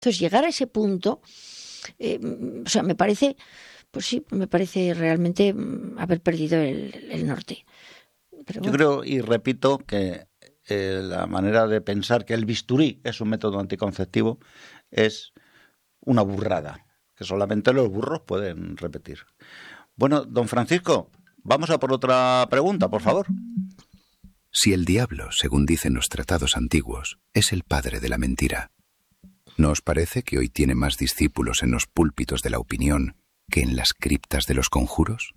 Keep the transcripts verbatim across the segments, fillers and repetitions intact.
Entonces, llegar a ese punto, eh, o sea, me parece, pues sí, me parece realmente haber perdido el, el norte. Pero Yo bueno. creo, y repito, que eh, la manera de pensar que el bisturí es un método anticonceptivo es una burrada, que solamente los burros pueden repetir. Bueno, don Francisco, vamos a por otra pregunta, por favor. Si el diablo, según dicen los tratados antiguos, es el padre de la mentira, ¿no os parece que hoy tiene más discípulos en los púlpitos de la opinión que en las criptas de los conjuros?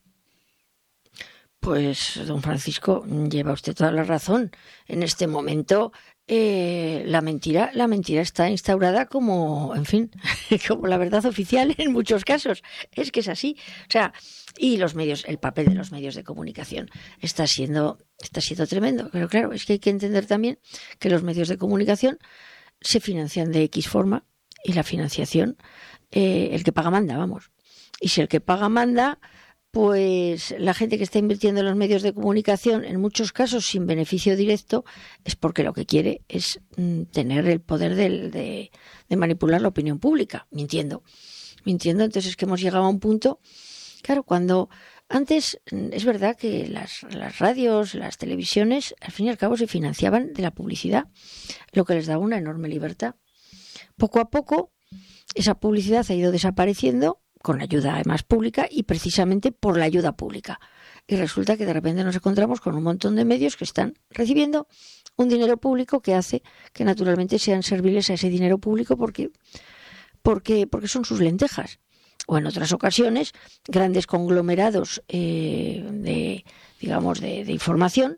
Pues, don Francisco, lleva usted toda la razón. En este momento, eh, la mentira, la mentira está instaurada como, en fin, como la verdad oficial en muchos casos. Es que es así. O sea, y los medios, el papel de los medios de comunicación está siendo, está siendo tremendo. Pero claro, es que hay que entender también que los medios de comunicación se financian de X forma y la financiación, eh, el que paga manda, vamos. Y si el que paga manda, pues la gente que está invirtiendo en los medios de comunicación, en muchos casos sin beneficio directo, es porque lo que quiere es mm, tener el poder de, de, de manipular la opinión pública, mintiendo. Mintiendo, entonces es que hemos llegado a un punto, claro, cuando antes es verdad que las, las radios, las televisiones, al fin y al cabo se financiaban de la publicidad, lo que les daba una enorme libertad. Poco a poco, esa publicidad ha ido desapareciendo, con la ayuda además pública y precisamente por la ayuda pública. Y resulta que de repente nos encontramos con un montón de medios que están recibiendo un dinero público que hace que naturalmente sean serviles a ese dinero público porque, porque, porque son sus lentejas. O en otras ocasiones, grandes conglomerados eh, de, digamos, de, de información,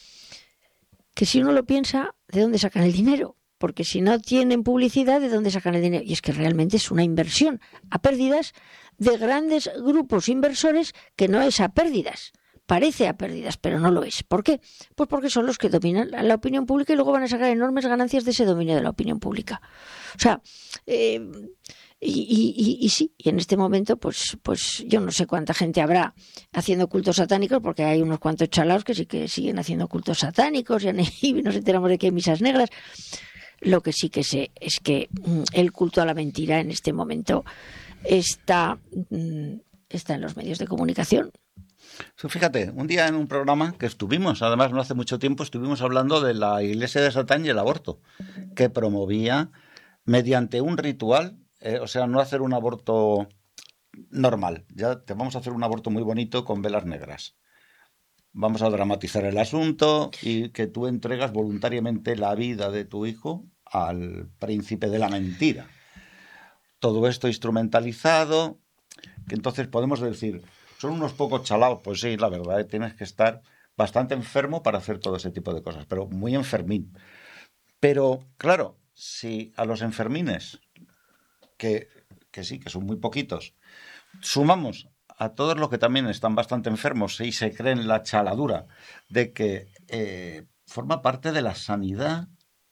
que si uno lo piensa, ¿de dónde sacan el dinero? Porque si no tienen publicidad, ¿de dónde sacan el dinero? Y es que realmente es una inversión a pérdidas de grandes grupos inversores que no es a pérdidas. Parece a pérdidas, pero no lo es. ¿Por qué? Pues porque son los que dominan la opinión pública y luego van a sacar enormes ganancias de ese dominio de la opinión pública. O sea, eh, y, y, y, y sí, y en este momento, pues, pues yo no sé cuánta gente habrá haciendo cultos satánicos, porque hay unos cuantos chalaos que sí que siguen haciendo cultos satánicos y nos enteramos de que hay misas negras. Lo que sí que sé es que el culto a la mentira en este momento está, está en los medios de comunicación. Fíjate, un día en un programa que estuvimos, además no hace mucho tiempo, estuvimos hablando de la Iglesia de Satán y el aborto, que promovía mediante un ritual, eh, o sea, no hacer un aborto normal, ya te vamos a hacer un aborto muy bonito con velas negras. Vamos a dramatizar el asunto y que tú entregas voluntariamente la vida de tu hijo al príncipe de la mentira. Todo esto instrumentalizado, que entonces podemos decir, son unos pocos chalaos. Pues sí, la verdad, tienes que estar bastante enfermo para hacer todo ese tipo de cosas, pero muy enfermín. Pero, claro, si a los enfermines, que, que sí, que son muy poquitos, sumamos a todos los que también están bastante enfermos y se creen la chaladura de que eh, forma parte de la sanidad,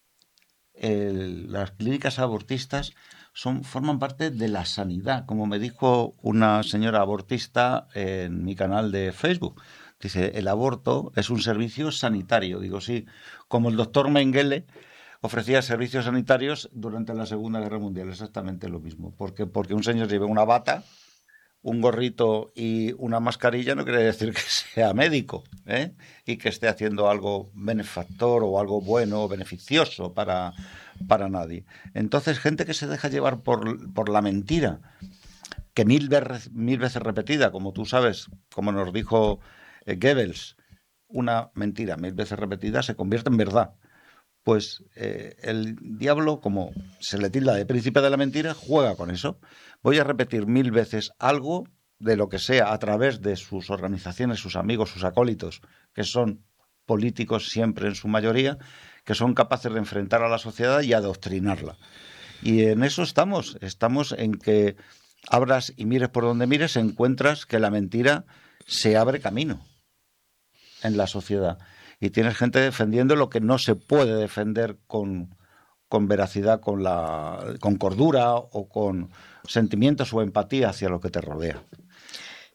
el, las clínicas abortistas son, forman parte de la sanidad, como me dijo una señora abortista en mi canal de Facebook. Dice, el aborto es un servicio sanitario. Digo, sí, como el doctor Mengele ofrecía servicios sanitarios durante la Segunda Guerra Mundial, exactamente lo mismo. Porque, porque un señor lleve una bata, un gorrito y una mascarilla no quiere decir que sea médico, ¿eh? Y que esté haciendo algo benefactor o algo bueno o beneficioso para, para nadie. Entonces, gente que se deja llevar por, por la mentira, que mil, ver, mil veces repetida, como tú sabes, como nos dijo eh, Goebbels, una mentira mil veces repetida se convierte en verdad. Pues eh, el diablo, como se le tilda de príncipe de la mentira, juega con eso. Voy a repetir mil veces algo de lo que sea a través de sus organizaciones, sus amigos, sus acólitos, que son políticos siempre en su mayoría, que son capaces de enfrentar a la sociedad y adoctrinarla. Y en eso estamos, estamos en que abras y mires por donde mires, encuentras que la mentira se abre camino en la sociedad. Y tienes gente defendiendo lo que no se puede defender con, con veracidad, con, la, con cordura o con sentimientos o empatía hacia lo que te rodea.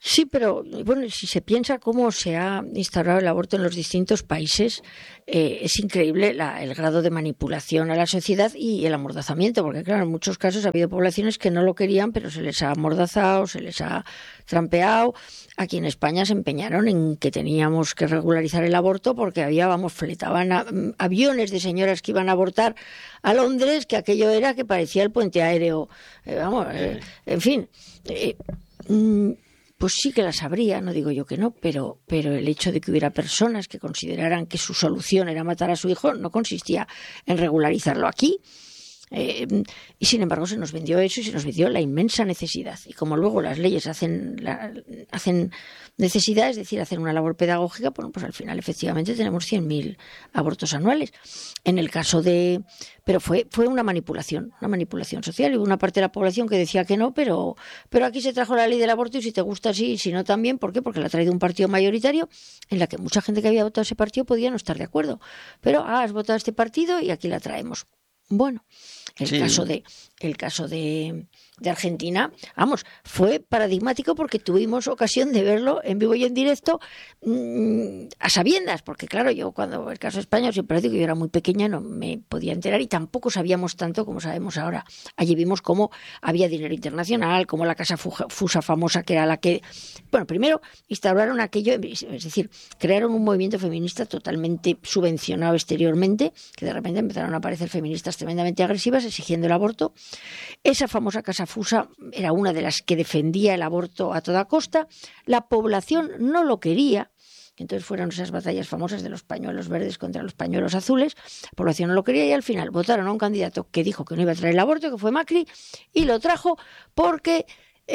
Sí, pero bueno, si se piensa cómo se ha instaurado el aborto en los distintos países, eh, es increíble la, el grado de manipulación a la sociedad y el amordazamiento, porque claro, en muchos casos ha habido poblaciones que no lo querían, pero se les ha amordazado, se les ha trampeado. Aquí en España se empeñaron en que teníamos que regularizar el aborto porque había, vamos, fletaban a, aviones de señoras que iban a abortar a Londres, que aquello era que parecía el puente aéreo, eh, vamos, eh, en fin. Eh, mm, Pues sí que las habría, no digo yo que no, pero, pero el hecho de que hubiera personas que consideraran que su solución era matar a su hijo no consistía en regularizarlo aquí. Eh, y sin embargo se nos vendió eso y se nos vendió la inmensa necesidad. Y como luego las leyes hacen, la, hacen necesidad, es decir, hacen una labor pedagógica, bueno, pues al final efectivamente tenemos cien mil abortos anuales. En el caso de... Pero fue, fue una manipulación, una manipulación social. Y hubo una parte de la población que decía que no, pero, pero aquí se trajo la ley del aborto y si te gusta sí, si no también. ¿Por qué? Porque la ha traído un partido mayoritario en la que mucha gente que había votado ese partido podía no estar de acuerdo. Pero, ah, has votado este partido y aquí la traemos. Bueno, el sí. caso de el caso de, de Argentina, vamos, fue paradigmático porque tuvimos ocasión de verlo en vivo y en directo mmm, a sabiendas, porque claro, yo cuando el caso español siempre digo que yo era muy pequeña, no me podía enterar y tampoco sabíamos tanto como sabemos ahora. Allí vimos cómo había dinero internacional, cómo la Casa Fusa famosa, que era la que, bueno, primero instauraron aquello, es decir, crearon un movimiento feminista totalmente subvencionado exteriormente, que de repente empezaron a aparecer feministas tremendamente agresivas exigiendo el aborto. Esa famosa Casa Fusa era una de las que defendía el aborto a toda costa. La población no lo quería. Entonces fueron esas batallas famosas de los pañuelos verdes contra los pañuelos azules. La población no lo quería y al final votaron a un candidato que dijo que no iba a traer el aborto, que fue Macri, y lo trajo porque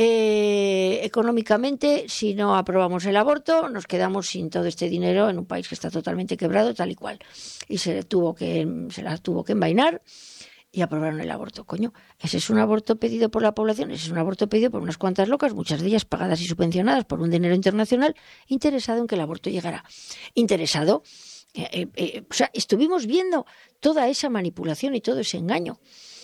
eh, económicamente, si no aprobamos el aborto, nos quedamos sin todo este dinero en un país que está totalmente quebrado, tal y cual. Y se tuvo que, se la tuvo que envainar y aprobaron el aborto. Coño, ese es un aborto pedido por la población, ese es un aborto pedido por unas cuantas locas, muchas de ellas pagadas y subvencionadas por un dinero internacional, interesado en que el aborto llegara. Interesado, eh, eh, eh, o sea, estuvimos viendo toda esa manipulación y todo ese engaño.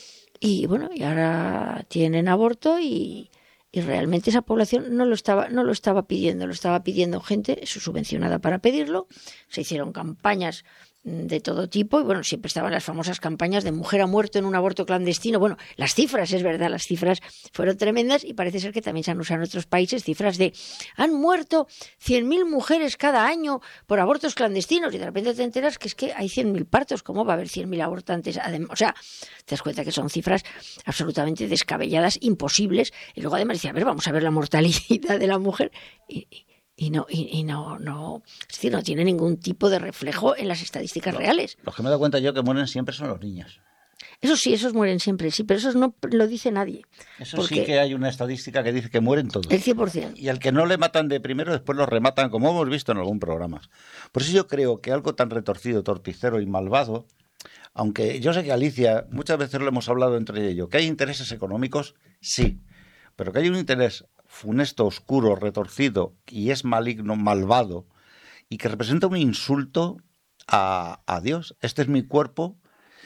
Y bueno, y ahora tienen aborto y, y realmente esa población no lo estaba, no lo estaba pidiendo, lo estaba pidiendo gente subvencionada para pedirlo. Se hicieron campañas de todo tipo y bueno, siempre estaban las famosas campañas de mujer ha muerto en un aborto clandestino. Bueno, las cifras, es verdad, las cifras fueron tremendas y parece ser que también se han usado en otros países cifras de han muerto cien mil mujeres cada año por abortos clandestinos y de repente te enteras que es que hay cien mil partos. ¿Cómo va a haber cien mil abortantes? Además, o sea, te das cuenta que son cifras absolutamente descabelladas, imposibles, y luego además dice, a ver, vamos a ver la mortalidad de la mujer y, y Y no, y, y no, no, es decir, no tiene ningún tipo de reflejo en las estadísticas Lo, reales. Los que me he dado cuenta yo que mueren siempre son los niños. Eso sí, esos mueren siempre, sí, pero esos no lo dice nadie. Eso sí que hay una estadística que dice que mueren todos. El cien por ciento. Y al que no le matan de primero, después lo rematan, como hemos visto en algún programa. Por eso yo creo que algo tan retorcido, torticero y malvado, aunque yo sé que Alicia, muchas veces lo hemos hablado entre ellos, que hay intereses económicos, sí, pero que hay un interés funesto, oscuro, retorcido y es maligno, malvado y que representa un insulto a, a Dios. Este es mi cuerpo.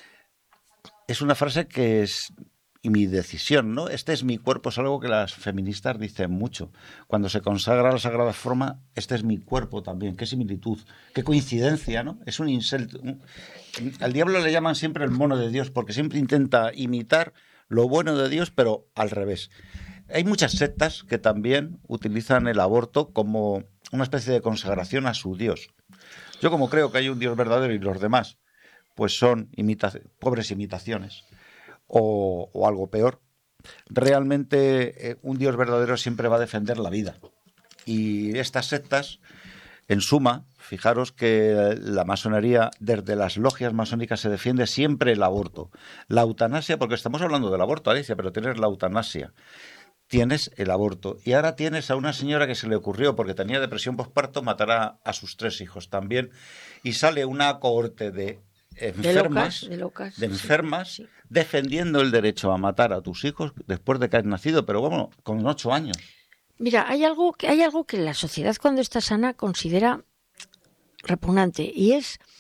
Es una frase que es y mi decisión, ¿no? Este es mi cuerpo, es algo que las feministas dicen mucho. Cuando se consagra la Sagrada Forma, este es mi cuerpo también. Qué similitud, qué coincidencia, ¿no? Es un insulto. Un... Al diablo le llaman siempre el mono de Dios porque siempre intenta imitar lo bueno de Dios, pero al revés. Hay muchas sectas que también utilizan el aborto como una especie de consagración a su Dios. Yo como creo que hay un Dios verdadero y los demás pues son imita- pobres imitaciones o, o algo peor, realmente eh, un Dios verdadero siempre va a defender la vida. Y estas sectas, en suma, fijaros que la masonería, desde las logias masónicas se defiende siempre el aborto. La eutanasia, porque estamos hablando del aborto, Alicia, pero tienes la eutanasia. Tienes el aborto. Y ahora tienes a una señora que se le ocurrió, porque tenía depresión posparto, matar a, a sus tres hijos también. Y sale una cohorte de enfermas, de, locas, de, locas, de enfermas sí, sí. defendiendo el derecho a matar a tus hijos después de que has nacido, pero bueno, con ocho años. Mira, hay algo que, hay algo que la sociedad cuando está sana considera repugnante y es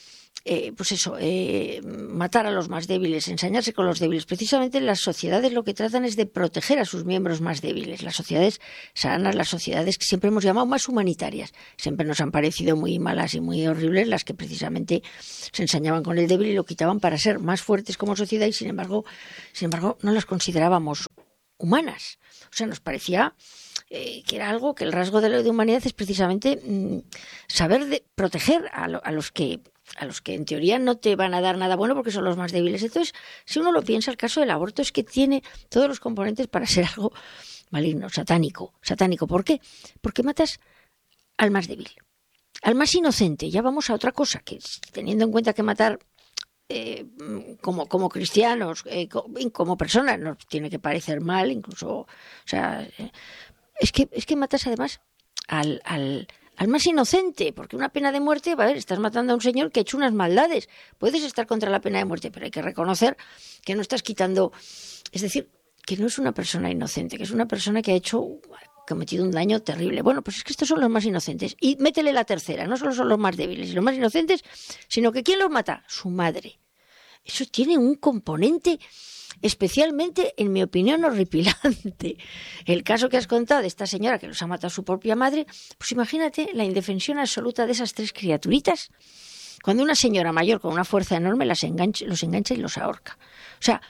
eh, pues eso, eh, matar a los más débiles, ensañarse con los débiles. Precisamente las sociedades lo que tratan es de proteger a sus miembros más débiles. Las sociedades sanas, las sociedades que siempre hemos llamado más humanitarias, siempre nos han parecido muy malas y muy horribles las que precisamente se ensañaban con el débil y lo quitaban para ser más fuertes como sociedad y sin embargo, sin embargo no las considerábamos humanas. O sea, nos parecía eh, que era algo que el rasgo de la de humanidad es precisamente mmm, saber de proteger a, lo, a los que a los que en teoría no te van a dar nada bueno porque son los más débiles. Entonces, si uno lo piensa, el caso del aborto es que tiene todos los componentes para ser algo maligno, satánico. Satánico, ¿por qué? Porque matas al más débil, al más inocente. Ya vamos a otra cosa, que teniendo en cuenta que matar Eh, como, como cristianos, eh, como personas, nos tiene que parecer mal, incluso, o sea, eh, es que es que matas además al, al, al más inocente, porque una pena de muerte, a ver, estás matando a un señor que ha hecho unas maldades, puedes estar contra la pena de muerte, pero hay que reconocer que no estás quitando, es decir, que no es una persona inocente, que es una persona que ha hecho cometido un daño terrible. Bueno, pues es que estos son los más inocentes. Y métele la tercera, no solo son los más débiles y los más inocentes, sino que ¿quién los mata? Su madre. Eso tiene un componente especialmente, en mi opinión, horripilante. El caso que has contado de esta señora que los ha matado a su propia madre, pues imagínate la indefensión absoluta de esas tres criaturitas. Cuando una señora mayor con una fuerza enorme las engancha, los engancha y los ahorca. O sea,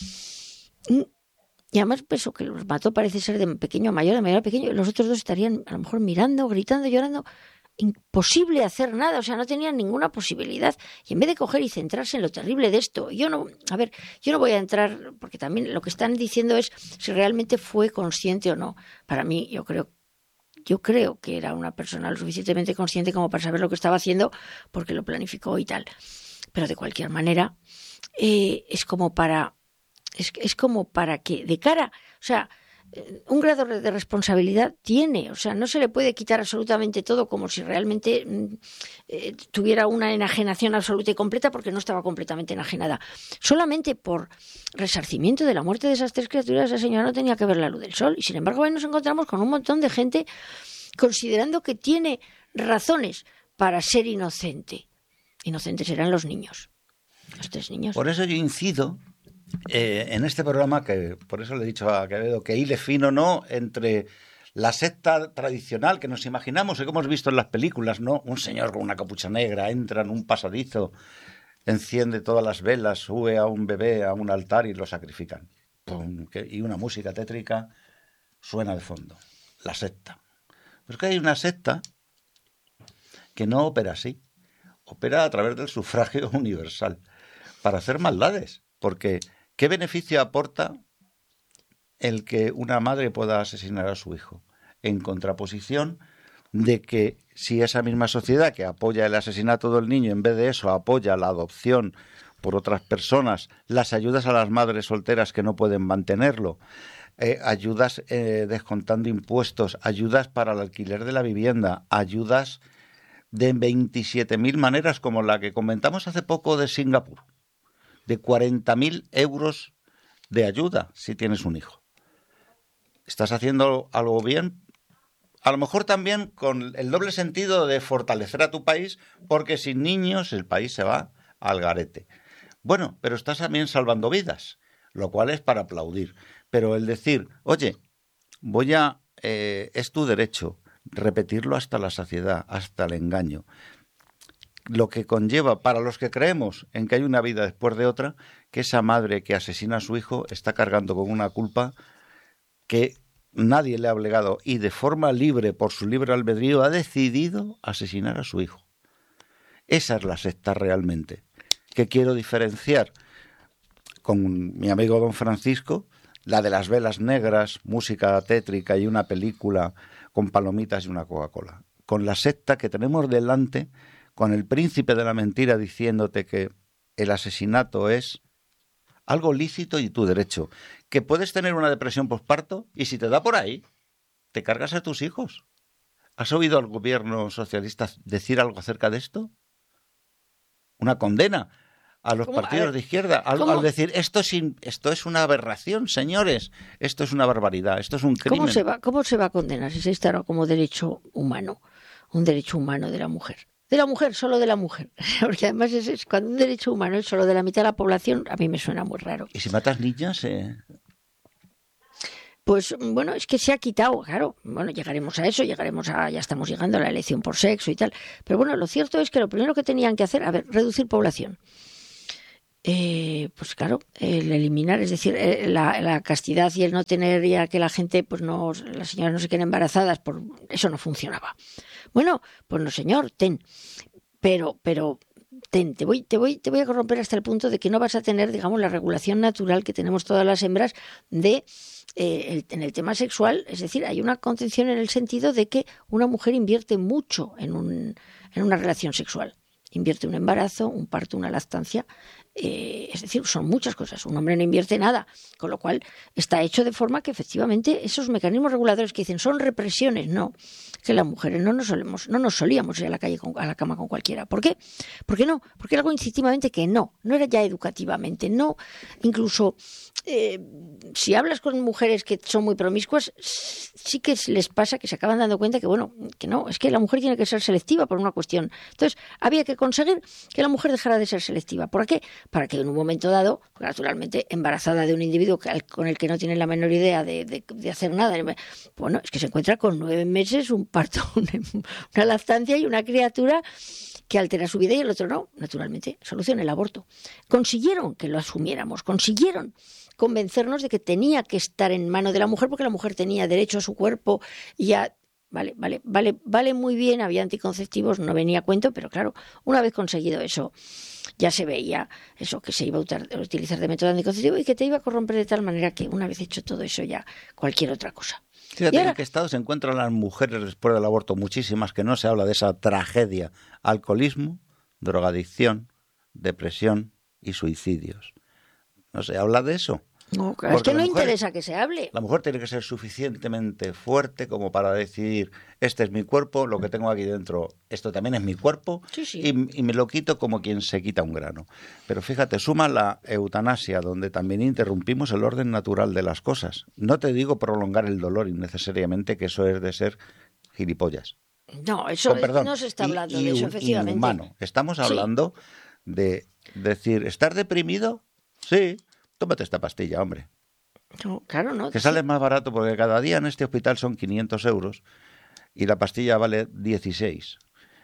y además pienso que los mató parece ser de pequeño a mayor, de mayor a pequeño, y los otros dos estarían a lo mejor mirando, gritando, llorando. Imposible hacer nada, o sea, no tenían ninguna posibilidad. Y en vez de coger y centrarse en lo terrible de esto, yo no, a ver, yo no voy a entrar, porque también lo que están diciendo es si realmente fue consciente o no. Para mí, yo creo, yo creo que era una persona lo suficientemente consciente como para saber lo que estaba haciendo, porque lo planificó y tal. Pero de cualquier manera, eh, es como para, es, es como para que de cara, o sea, un grado de responsabilidad tiene, o sea, no se le puede quitar absolutamente todo como si realmente eh, tuviera una enajenación absoluta y completa porque no estaba completamente enajenada. Solamente por resarcimiento de la muerte de esas tres criaturas, esa señora no tenía que ver la luz del sol y sin embargo ahí nos encontramos con un montón de gente considerando que tiene razones para ser inocente. Inocentes eran los niños, los tres niños. Por eso yo incido Eh, en este programa, que por eso le he dicho a Quevedo que hile fino, ¿no?, entre la secta tradicional que nos imaginamos y que hemos visto en las películas, ¿no? Un señor con una capucha negra entra en un pasadizo, enciende todas las velas, sube a un bebé a un altar y lo sacrifican. ¡Pum! Y una música tétrica suena de fondo. La secta. Pues que hay una secta que no opera así. Opera a través del sufragio universal para hacer maldades. Porque ¿qué beneficio aporta el que una madre pueda asesinar a su hijo? En contraposición de que si esa misma sociedad que apoya el asesinato del niño, en vez de eso apoya la adopción por otras personas, las ayudas a las madres solteras que no pueden mantenerlo, eh, ayudas eh, descontando impuestos, ayudas para el alquiler de la vivienda, ayudas de veintisiete mil maneras como la que comentamos hace poco de Singapur, de cuarenta mil euros de ayuda si tienes un hijo. Estás haciendo algo bien, a lo mejor también con el doble sentido de fortalecer a tu país, porque sin niños el país se va al garete. Bueno, pero estás también salvando vidas, lo cual es para aplaudir. Pero el decir, oye, voy a, eh, es tu derecho, repetirlo hasta la saciedad, hasta el engaño, lo que conlleva para los que creemos en que hay una vida después de otra, que esa madre que asesina a su hijo está cargando con una culpa que nadie le ha obligado y de forma libre, por su libre albedrío, ha decidido asesinar a su hijo. Esa es la secta realmente, que quiero diferenciar con mi amigo don Francisco, la de las velas negras, música tétrica y una película con palomitas y una Coca-Cola. Con la secta que tenemos delante, con el príncipe de la mentira diciéndote que el asesinato es algo lícito y tu derecho, que puedes tener una depresión posparto y si te da por ahí, te cargas a tus hijos. ¿Has oído al gobierno socialista decir algo acerca de esto? Una condena a los partidos de izquierda al, al decir esto es, esto es una aberración, señores, esto es una barbaridad, esto es un crimen. ¿Cómo se va, cómo se va a condenar si se instala como derecho humano, un derecho humano de la mujer? De la mujer, solo de la mujer. Porque además es, es cuando un derecho humano es solo de la mitad de la población, a mí me suena muy raro. ¿Y si matas niñas? Eh... Pues bueno, es que se ha quitado, claro. Bueno, llegaremos a eso, llegaremos a, ya estamos llegando a la elección por sexo y tal. Pero bueno, lo cierto es que lo primero que tenían que hacer, a ver, reducir población. Eh, pues claro, el eliminar, es decir, la, la castidad y el no tener ya que la gente, pues no, las señoras no se queden embarazadas, por eso no funcionaba. Bueno, pues no señor, ten, pero, pero ten, te voy, te voy, te voy a corromper hasta el punto de que no vas a tener, digamos, la regulación natural que tenemos todas las hembras de eh, el, en el tema sexual, es decir, hay una contención en el sentido de que una mujer invierte mucho en un, en una relación sexual. Invierte un embarazo, un parto, una lactancia, eh, es decir, son muchas cosas. Un hombre no invierte nada, con lo cual está hecho de forma que efectivamente esos mecanismos reguladores que dicen son represiones, no, que las mujeres no nos solemos, no nos solíamos ir a la calle con, a la cama con cualquiera. ¿Por qué? ¿Por qué no? Porque era algo instintivamente que no, no era ya educativamente, no, incluso eh, si hablas con mujeres que son muy promiscuas, sí que les pasa que se acaban dando cuenta que bueno, que no, es que la mujer tiene que ser selectiva por una cuestión. Entonces, había que conseguir que la mujer dejara de ser selectiva. ¿Por qué? Para que en un momento dado, naturalmente, embarazada de un individuo con el que no tiene la menor idea de, de, de hacer nada, bueno, es que se encuentra con nueve meses, un parto, una lactancia y una criatura que altera su vida y el otro no, naturalmente, soluciona el aborto. Consiguieron que lo asumiéramos, consiguieron convencernos de que tenía que estar en mano de la mujer porque la mujer tenía derecho a su cuerpo y a... Vale, vale, vale, vale muy bien, había anticonceptivos, no venía a cuento, pero claro, una vez conseguido eso, ya se veía eso que se iba a utilizar de método anticonceptivo y que te iba a corromper de tal manera que una vez hecho todo eso ya cualquier otra cosa. Fíjate ahora, en qué estado se encuentran las mujeres después del aborto, muchísimas, que no se habla de esa tragedia: alcoholismo, drogadicción, depresión y suicidios. No se habla de eso. No, claro, es que no mujer, interesa que se hable. La mujer tiene que ser suficientemente fuerte como para decidir, este es mi cuerpo, lo que tengo aquí dentro, esto también es mi cuerpo, sí, sí. Y, y me lo quito como quien se quita un grano. Pero fíjate, suma la eutanasia, donde también interrumpimos el orden natural de las cosas. No te digo prolongar el dolor innecesariamente, que eso es de ser gilipollas. No, eso Con, perdón, no se está hablando y, y, de eso, efectivamente. Inhumano. Estamos hablando sí. de decir, ¿estar deprimido? Sí. Tómate esta pastilla, hombre. No, claro, no. Que sale más barato porque cada día en este hospital son quinientos euros y la pastilla vale dieciséis.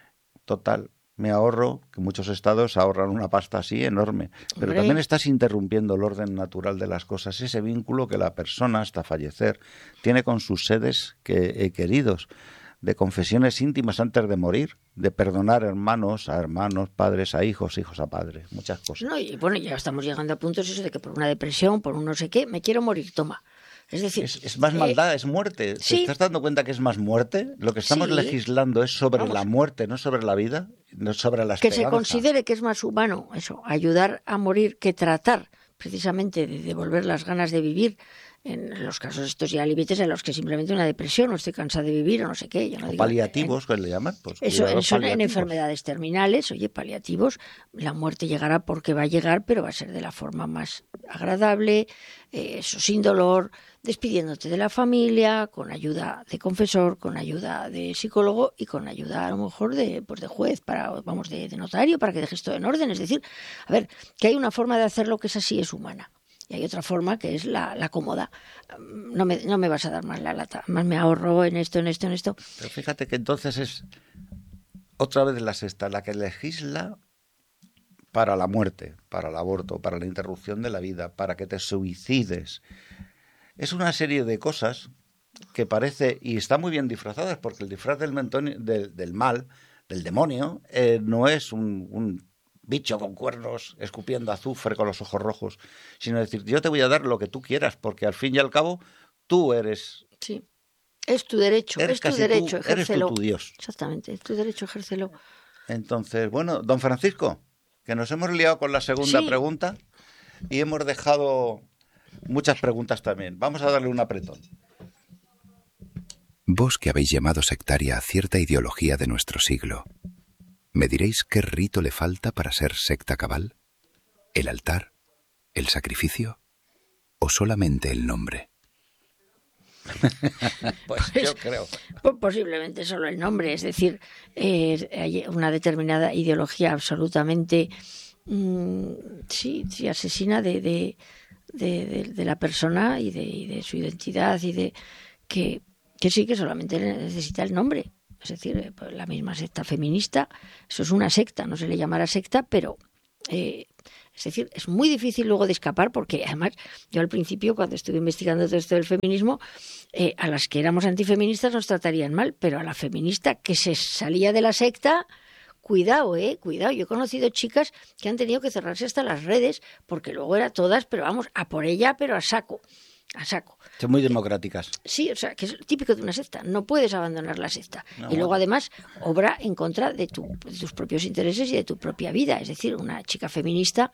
Total, me ahorro, que muchos estados ahorran una pasta así enorme. Pero hombre, también estás interrumpiendo el orden natural de las cosas, ese vínculo que la persona hasta fallecer tiene con sus seres que, eh, queridos, de confesiones íntimas antes de morir, de perdonar hermanos a hermanos, padres a hijos, hijos a padres, muchas cosas. No, y bueno, ya estamos llegando a puntos eso de que por una depresión, por un no sé qué, me quiero morir, toma. Es decir, es, es más maldad, eh, es muerte. ¿Te sí. estás dando cuenta que es más muerte? Lo que estamos sí. legislando es sobre Vamos. la muerte, no sobre la vida, no sobre la esperanza. Que se considere que es más humano eso, ayudar a morir que tratar precisamente de devolver las ganas de vivir. En los casos estos ya límites en los que simplemente una depresión, o estoy cansada de vivir, o no sé qué. Yo no o digo, paliativos, que le llaman. Pues, eso eso en enfermedades terminales, oye, paliativos, la muerte llegará porque va a llegar, pero va a ser de la forma más agradable, eh, eso sin dolor, despidiéndote de la familia, con ayuda de confesor, con ayuda de psicólogo y con ayuda a lo mejor de, pues de juez, para vamos de, de notario, para que dejes todo en orden. Es decir, a ver, que hay una forma de hacerlo que es así, es humana. Y hay otra forma que es la, la cómoda. No me, no me vas a dar más la lata. Más me ahorro en esto, en esto, en esto. Pero fíjate que entonces es otra vez la sexta, la que legisla para la muerte, para el aborto, para la interrupción de la vida, para que te suicides. Es una serie de cosas que parece, y está muy bien disfrazadas, porque el disfraz del, mentoni, del, del mal, del demonio, eh, no es un... un bicho con cuernos, escupiendo azufre con los ojos rojos, sino decir, yo te voy a dar lo que tú quieras, porque al fin y al cabo tú eres... Sí, es tu derecho, eres es tu derecho, tú, ejércelo. Eres tú tu Dios. Exactamente, es tu derecho, ejércelo. Entonces, bueno, don Francisco, que nos hemos liado con la segunda sí. pregunta y hemos dejado muchas preguntas también. Vamos a darle un apretón. Vos que habéis llamado sectaria a cierta ideología de nuestro siglo, ¿me diréis qué rito le falta para ser secta cabal? ¿El altar? ¿El sacrificio? ¿O solamente el nombre? Pues, Pues, yo creo. pues posiblemente solo el nombre, es decir, eh, hay una determinada ideología absolutamente, mm, sí, sí, asesina de, de, de, de, de la persona y de, y de su identidad y de que, que sí que solamente necesita el nombre. Es decir, pues la misma secta feminista, eso es una secta, no se le llamará secta, pero eh, es decir, es muy difícil luego de escapar porque además yo al principio cuando estuve investigando todo esto del feminismo, eh, a las que éramos antifeministas nos tratarían mal, pero a la feminista que se salía de la secta, cuidado, eh, cuidado. Yo he conocido chicas que han tenido que cerrarse hasta las redes porque luego era todas, pero vamos, a por ella, pero a saco. A saco. Son muy democráticas. Sí, o sea, que es típico de una secta. No puedes abandonar la secta. No, y luego, bueno. además, obra en contra de, tu, de tus propios intereses y de tu propia vida. Es decir, una chica feminista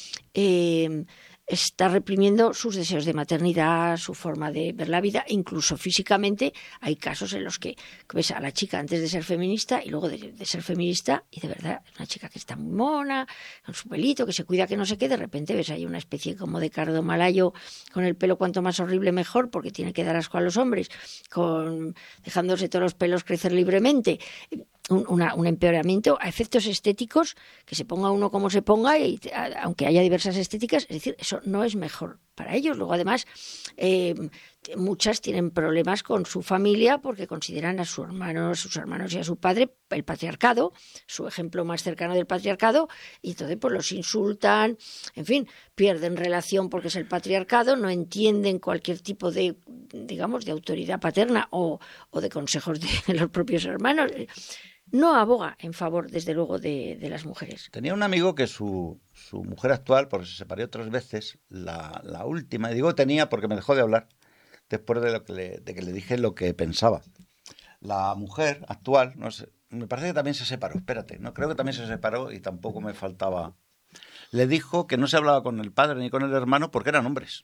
eh, está reprimiendo sus deseos de maternidad, su forma de ver la vida, incluso físicamente. Hay casos en los que ves a la chica antes de ser feminista y luego de, de ser feminista y de verdad es una chica que está muy mona, con su pelito, que se cuida, que no sé qué, de repente ves ahí una especie como de cardo malayo con el pelo cuanto más horrible mejor porque tiene que dar asco a los hombres, con dejándose todos los pelos crecer libremente. Un, una, un empeoramiento a efectos estéticos, que se ponga uno como se ponga, y a, aunque haya diversas estéticas, es decir, eso no es mejor para ellos. Luego, además, eh, muchas tienen problemas con su familia porque consideran a su hermano, a sus hermanos y a su padre el patriarcado, su ejemplo más cercano del patriarcado, y entonces pues los insultan, en fin, pierden relación porque es el patriarcado, no entienden cualquier tipo de, digamos, de autoridad paterna o, o de consejos de los propios hermanos. No aboga en favor, desde luego, de, de las mujeres. Tenía un amigo que su, su mujer actual, porque se separó tres veces, la, la última, y digo tenía porque me dejó de hablar después de, lo que le, de que le dije lo que pensaba. La mujer actual, no sé, me parece que también se separó, espérate, no creo que también se separó y tampoco me faltaba. Le dijo que no se hablaba con el padre ni con el hermano porque eran hombres.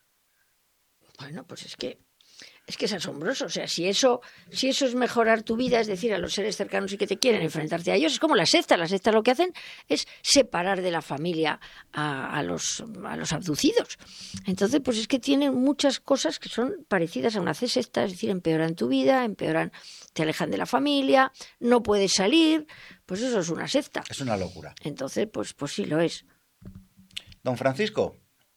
Bueno, pues es que es que es asombroso. O sea, si eso, si eso es mejorar tu vida, es decir, a los seres cercanos y que te quieren enfrentarte a ellos, es como las sectas. Las sectas lo que hacen es separar de la familia a, a, los, a los abducidos. Entonces, pues es que tienen muchas cosas que son parecidas a una secta, es decir, empeoran tu vida, empeoran, te alejan de la familia, no puedes salir, pues eso es una secta. Es una locura. Entonces, pues, pues sí lo es. Don Francisco.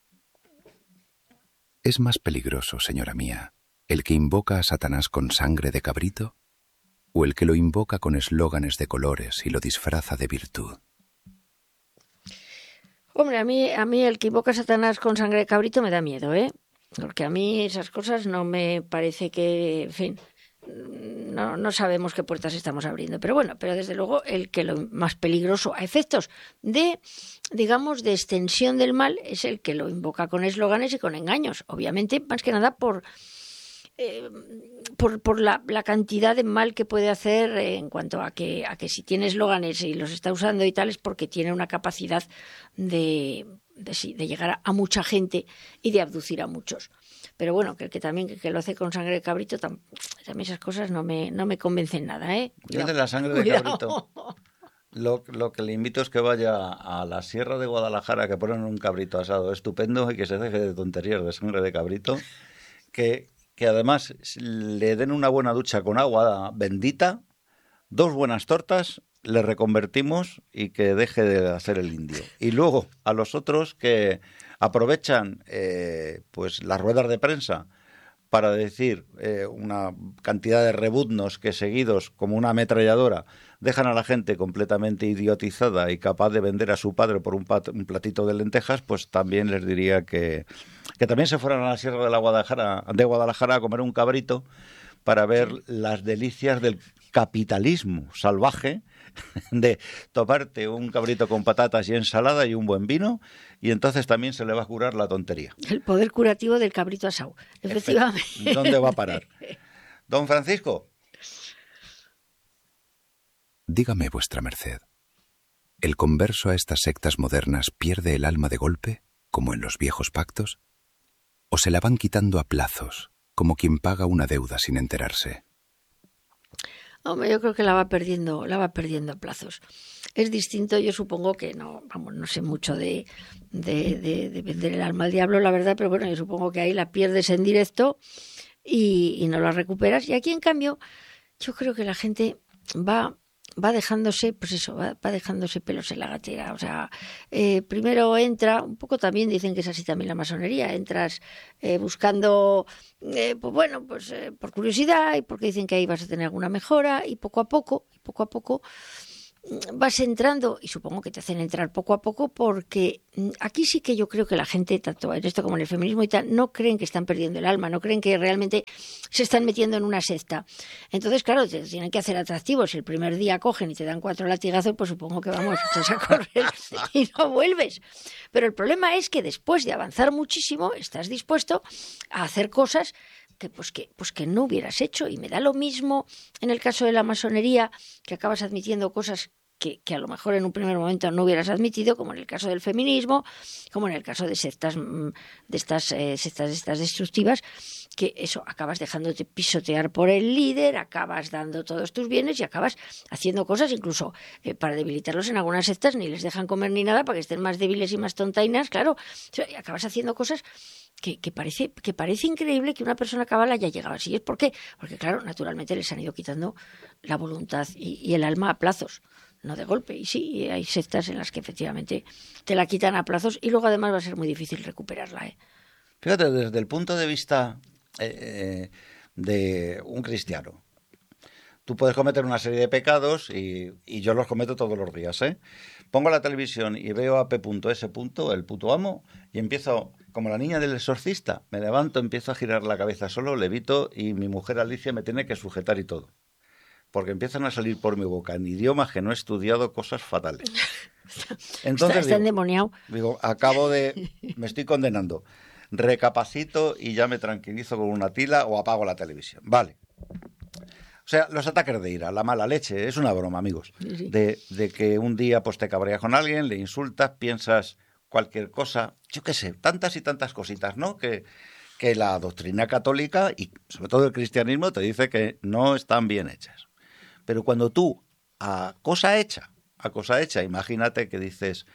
¿Es más peligroso, señora mía, el que invoca a Satanás con sangre de cabrito o el que lo invoca con eslóganes de colores y lo disfraza de virtud? Hombre, a mí, a mí el que invoca a Satanás con sangre de cabrito me da miedo, ¿eh? Porque a mí esas cosas no me parece que, en fin, no, no sabemos qué puertas estamos abriendo. Pero bueno, pero desde luego el que lo más peligroso a efectos de, digamos, de extensión del mal es el que lo invoca con eslóganes y con engaños. Obviamente, más que nada por... Eh, por, por la, la cantidad de mal que puede hacer eh, en cuanto a que, a que si tiene eslóganes y los está usando y tal es porque tiene una capacidad de, de, sí, de llegar a, a mucha gente y de abducir a muchos. Pero bueno, que, que también que, que lo hace con sangre de cabrito, tam, también esas cosas no me, no me convencen nada, ¿eh? Yo de la sangre de Cuidado. cabrito, lo, lo que le invito es que vaya a la Sierra de Guadalajara, que ponen un cabrito asado estupendo y que se deje de tonterías de sangre de cabrito, que... que además le den una buena ducha con agua bendita, dos buenas tortas, le reconvertimos y que deje de hacer el indio. Y luego a los otros que aprovechan eh, pues las ruedas de prensa para decir eh, una cantidad de rebuznos que seguidos como una ametralladora dejan a la gente completamente idiotizada y capaz de vender a su padre por un, pat- un platito de lentejas, pues también les diría que, que también se fueran a la Sierra de, la Guadalajara, de Guadalajara a comer un cabrito para ver las delicias del capitalismo salvaje, de tomarte un cabrito con patatas y ensalada y un buen vino, y entonces también se le va a curar la tontería. El poder curativo del cabrito asado, efectivamente. ¿Dónde va a parar? Don Francisco. Dígame, vuestra merced, ¿el converso a estas sectas modernas pierde el alma de golpe, como en los viejos pactos? ¿O se la van quitando a plazos, como quien paga una deuda sin enterarse? Hombre, yo creo que la va perdiendo, la va perdiendo a plazos. Es distinto, yo supongo que no, vamos, no sé mucho de, de, de, de vender el alma al diablo, la verdad, pero bueno, yo supongo que ahí la pierdes en directo y, y no las recuperas. Y aquí, en cambio, yo creo que la gente va... va dejándose, pues eso, va, va dejándose pelos en la gatera. O sea, eh, primero entra, un poco también dicen que es así también la masonería, entras eh, buscando, eh, pues bueno, pues eh, por curiosidad y porque dicen que ahí vas a tener alguna mejora y poco a poco, y poco a poco vas entrando, y supongo que te hacen entrar poco a poco, porque aquí sí que yo creo que la gente, tanto en esto como en el feminismo y tal, no creen que están perdiendo el alma, no creen que realmente se están metiendo en una secta. Entonces, claro, te tienen que hacer atractivos. Si el primer día cogen y te dan cuatro latigazos, pues supongo que vamos, echas a correr y no vuelves. Pero el problema es que después de avanzar muchísimo, estás dispuesto a hacer cosas que pues que pues que no hubieras hecho, y me da lo mismo en el caso de la masonería, que acabas admitiendo cosas que, que a lo mejor en un primer momento no hubieras admitido, como en el caso del feminismo, como en el caso de sectas, de estas eh, sectas estas destructivas, que eso, acabas dejándote pisotear por el líder, acabas dando todos tus bienes y acabas haciendo cosas, incluso eh, para debilitarlos en algunas sectas ni les dejan comer ni nada para que estén más débiles y más tontainas, claro, o sea, acabas haciendo cosas Que, que, parece, que parece increíble que una persona cabal haya llegado así. ¿Por qué? Porque, claro, naturalmente les han ido quitando la voluntad y, y el alma a plazos, no de golpe. Y sí, hay sectas en las que efectivamente te la quitan a plazos y luego además va a ser muy difícil recuperarla, ¿eh? Fíjate, desde el punto de vista eh, de un cristiano, tú puedes cometer una serie de pecados y, y yo los cometo todos los días, ¿eh? Pongo la televisión y veo a P.S., el puto amo, y empiezo, como la niña del exorcista, me levanto, empiezo a girar la cabeza solo, levito, y mi mujer Alicia me tiene que sujetar y todo. Porque empiezan a salir por mi boca en idiomas que no he estudiado, cosas fatales. Entonces, está, está endemoniado. Digo, acabo de... me estoy condenando. Recapacito y ya me tranquilizo con una tila o apago la televisión. Vale. O sea, los ataques de ira, la mala leche, es una broma, amigos. Sí. De, de que un día pues te cabreas con alguien, le insultas, piensas cualquier cosa, yo qué sé, tantas y tantas cositas, ¿no? Que, que la doctrina católica y sobre todo el cristianismo te dice que no están bien hechas. Pero cuando tú, a cosa hecha, a cosa hecha, imagínate que dices,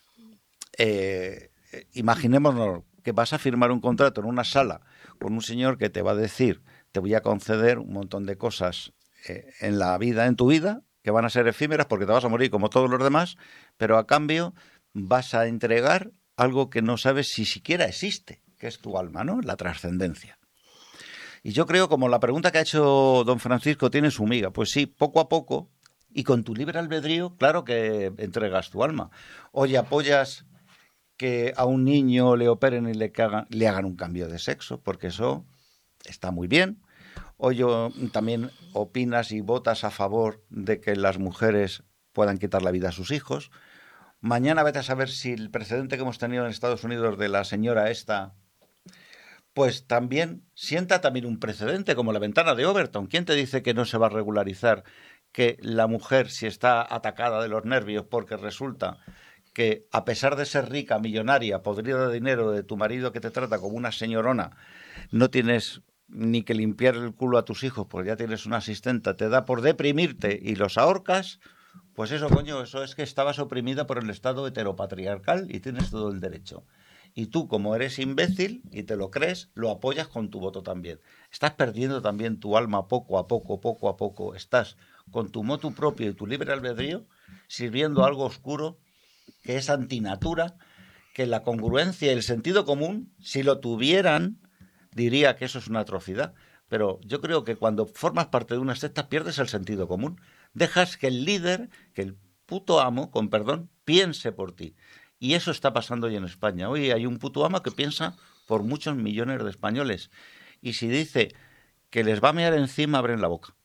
eh, imaginémonos que vas a firmar un contrato en una sala con un señor que te va a decir, te voy a conceder un montón de cosas eh, en la vida, en tu vida, que van a ser efímeras porque te vas a morir como todos los demás, pero a cambio vas a entregar algo que no sabes si siquiera existe, que es tu alma, ¿no? La trascendencia. Y yo creo, como la pregunta que ha hecho don Francisco tiene su miga, pues sí, poco a poco, y con tu libre albedrío, claro que entregas tu alma. Oye, apoyas que a un niño le operen y le hagan, le hagan un cambio de sexo, porque eso está muy bien. Oye, también opinas y votas a favor de que las mujeres puedan quitar la vida a sus hijos. Mañana vete a saber si el precedente que hemos tenido en Estados Unidos de la señora esta, pues también sienta también un precedente, como la ventana de Overton. ¿Quién te dice que no se va a regularizar que la mujer, si está atacada de los nervios porque resulta que a pesar de ser rica, millonaria, podrida de dinero de tu marido que te trata como una señorona, no tienes ni que limpiar el culo a tus hijos porque ya tienes una asistenta, te da por deprimirte y los ahorcas? Pues eso, coño, eso es que estabas oprimida por el Estado heteropatriarcal y tienes todo el derecho. Y tú, como eres imbécil y te lo crees, lo apoyas con tu voto también. Estás perdiendo también tu alma poco a poco, poco a poco. Estás con tu motu propio y tu libre albedrío sirviendo algo oscuro que es antinatura, que la congruencia y el sentido común, si lo tuvieran, diría que eso es una atrocidad. Pero yo creo que cuando formas parte de una secta pierdes el sentido común. Dejas que el líder, que el puto amo, con perdón, piense por ti. Y eso está pasando hoy en España. Hoy hay un puto amo que piensa por muchos millones de españoles. Y si dice que les va a mear encima, abren la boca.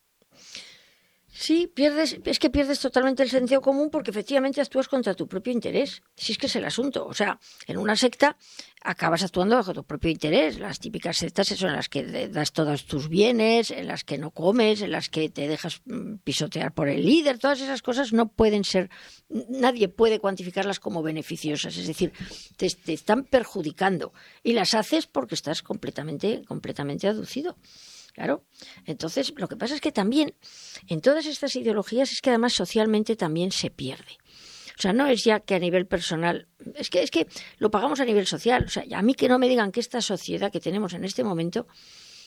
Sí, pierdes, es que pierdes totalmente el sentido común porque efectivamente actúas contra tu propio interés. Si es que es el asunto. O sea, en una secta acabas actuando bajo tu propio interés. Las típicas sectas son en las que das todos tus bienes, en las que no comes, en las que te dejas pisotear por el líder. Todas esas cosas no pueden ser, nadie puede cuantificarlas como beneficiosas. Es decir, te, te están perjudicando y las haces porque estás completamente, completamente aducido. Claro, entonces lo que pasa es que también en todas estas ideologías es que además socialmente también se pierde. O sea, no es ya que a nivel personal, es que es que lo pagamos a nivel social. O sea, a mí que no me digan que esta sociedad que tenemos en este momento